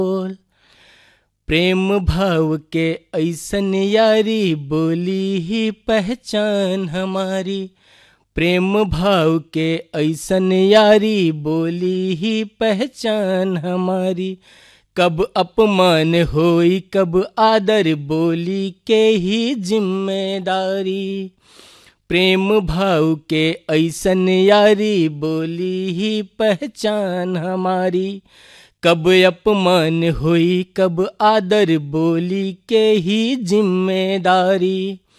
प्रेम भाव के ऐसन यारी बोली ही पहचान हमारी। प्रेम भाव के ऐसन यारी बोली ही पहचान हमारी। कब अपमान होई कब आदर बोली के ही जिम्मेदारी। प्रेम भाव के ऐसन यारी बोली ही पहचान हमारी। कब अपमान हुई कब आदर बोली के ही जिम्मेदारी।